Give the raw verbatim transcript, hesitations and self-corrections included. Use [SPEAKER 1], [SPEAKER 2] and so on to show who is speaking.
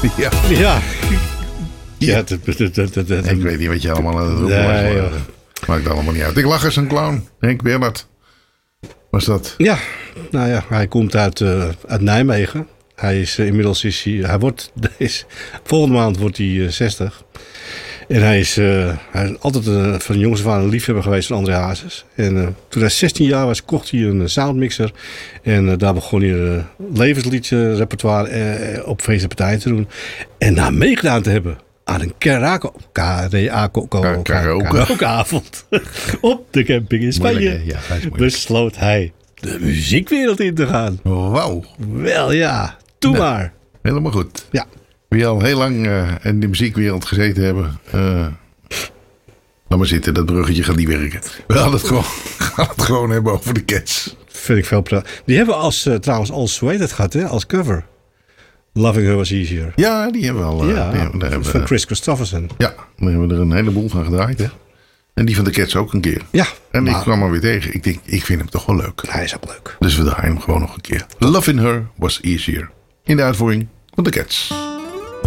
[SPEAKER 1] Ja.
[SPEAKER 2] Ja. Ja, dat, dat, dat, dat, dat.
[SPEAKER 1] Ik weet niet wat je allemaal aan het roepen
[SPEAKER 2] Nee,
[SPEAKER 1] was. Maar maakt allemaal niet uit. Ik lach als een clown. Henk Bernhard. Was dat?
[SPEAKER 2] Ja, nou ja, hij komt uit, uh, uit Nijmegen. Hij is uh, inmiddels is hij, hij wordt, is, volgende maand wordt hij uh, zestig. En hij is, uh, hij is altijd uh, van jongs af aan een liefhebber geweest van André Hazes. En uh, toen hij zestien jaar was, kocht hij een uh, soundmixer. En uh, daar begon hij een uh, levensliedje repertoire uh, op feesten en partijen te doen. En na meegedaan te hebben aan een karaokeavond op de camping in Spanje,
[SPEAKER 1] ja,
[SPEAKER 2] besloot hij de muziekwereld in te gaan.
[SPEAKER 1] Wauw.
[SPEAKER 2] Wel ja, doe nee, maar.
[SPEAKER 1] Helemaal goed.
[SPEAKER 2] Ja.
[SPEAKER 1] Wie al heel lang uh, in de muziekwereld gezeten hebben. Uh, laat maar zitten, dat bruggetje gaat niet werken. We gaan het gewoon, gaan het gewoon hebben over de Cats.
[SPEAKER 2] Vind ik veel praat. Die hebben als, uh, trouwens als, hoe heet het gehad, hè? Als cover. Loving Her Was Easier.
[SPEAKER 1] Ja, die hebben we al. Uh,
[SPEAKER 2] ja,
[SPEAKER 1] die hebben,
[SPEAKER 2] van
[SPEAKER 1] hebben,
[SPEAKER 2] Chris Christofferson.
[SPEAKER 1] Ja, daar hebben we er een heleboel van gedraaid. Hè? En die van de Cats ook een keer.
[SPEAKER 2] Ja.
[SPEAKER 1] En
[SPEAKER 2] maar,
[SPEAKER 1] ik kwam er weer tegen. Ik denk, ik vind hem toch wel leuk.
[SPEAKER 2] Hij is ook leuk.
[SPEAKER 1] Dus we draaien hem gewoon nog een keer. Loving Her Was Easier. In de uitvoering van de Cats.